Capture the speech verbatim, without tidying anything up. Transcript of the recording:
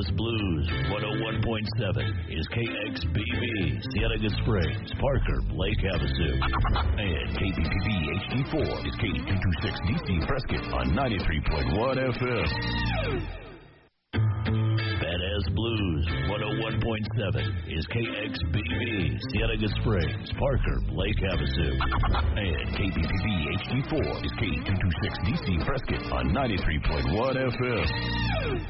Badass Blues one oh one point seven is K X B B, Cienega Springs, Parker, Lake Havasu. And K B P B H D four is K two twenty-six D C Prescott on ninety-three point one F M. Badass Blues one oh one point seven is K X B B, Cienega Springs, Parker, Lake Havasu. And K B P B H D four is K two twenty-six D C Prescott on ninety-three point one F M.